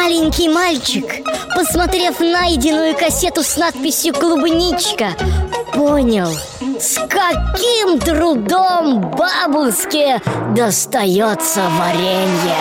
Маленький мальчик, посмотрев найденную кассету с надписью «Клубничка», понял, с каким трудом бабушке достается варенье.